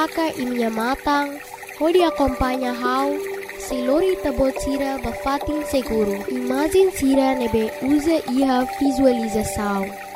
faca e minha matang, onde acompanha how, se lori tabot sira bafatin seguro. Imagem sira nebe usa iha visualização.